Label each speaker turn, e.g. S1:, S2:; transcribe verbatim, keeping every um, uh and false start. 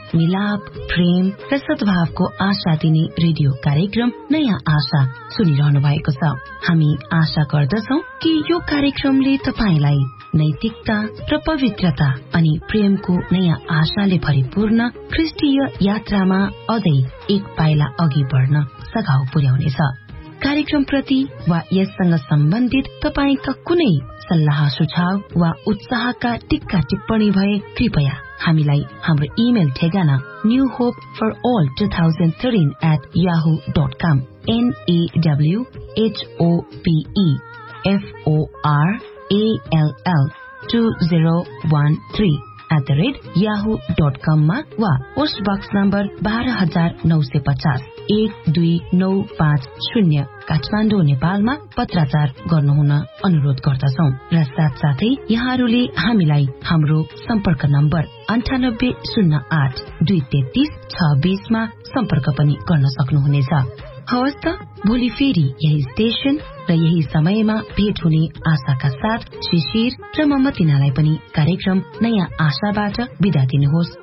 S1: मिलाप, प्रेम र सद्भावको आशा दिने रेडियो कार्यक्रम नयाँ आशा सुनिरहनु भएको छ। हामी आशा गर्दछौ कि यो कार्यक्रमले तपाईलाई नैतिकता र पवित्रता अनि प्रेमको नयाँ आशाले भरिपूर्ण ख्रिस्टीय यात्रामा अझै एक पाइला अघि बढ्न सघाउ पुर्याउनेछ। कार्यक्रम प्रति वा यससँग सम्बन्धित तपाईका कुनै सल्लाह सुझाव वा उत्साहका टिक्का टिप्पणी भए कृपया हामीलाई हाम्रो इमेल ठेगाना new hope for all two thousand thirteen at Yahoo dot com एनएडब्ल्यूएचओपी एफओआर ALL two zero one three at the rate Yahoo dot कम मा वा पोस्ट बक्स नम्बर बाह्र हजार नौ सय पचास एक दुई नौ पाँच शून्य काठमाडौँ नेपालमा पत्राचार गर्नुहुन अनुरोध गर्दछौ। र साथसाथै यहाँहरूले हामीलाई हाम्रो सम्पर्क नम्बर अन्ठानब्बे शून्य आठ दुई तेत्तीस छ बीसमा सम्पर्क पनि गर्न सक्नुहुनेछ। हवस् त, भोलि फेरि यही स्टेशन र यही समयमा भेट हुने आशाका साथ शिशिर र ममतिनालाई पनि कार्यक्रम नयाँ आशाबाट बिदा दिनुहोस्।